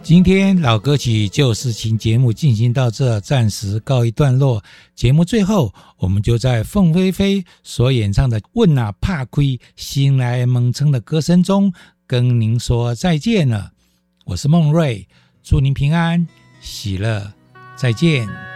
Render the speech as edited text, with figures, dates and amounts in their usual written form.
今天老歌曲旧事情节目进行到这，暂时告一段落。节目最后，我们就在凤飞飞所演唱的《问啊怕亏醒来蒙称》的歌声中跟您说再见了。我是孟瑞，祝您平安喜乐，再见。